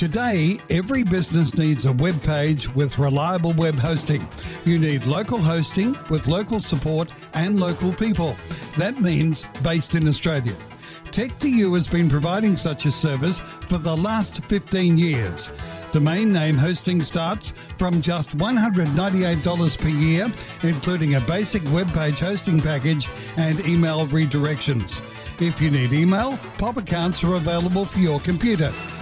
Today, every business needs a web page with reliable web hosting. You need local hosting with local support and local people. That means based in Australia. Tech2U has been providing such a service for the last 15 years. Domain name hosting starts from just $198 per year, including a basic web page hosting package and email redirections. If you need email, POP accounts are available for your computer.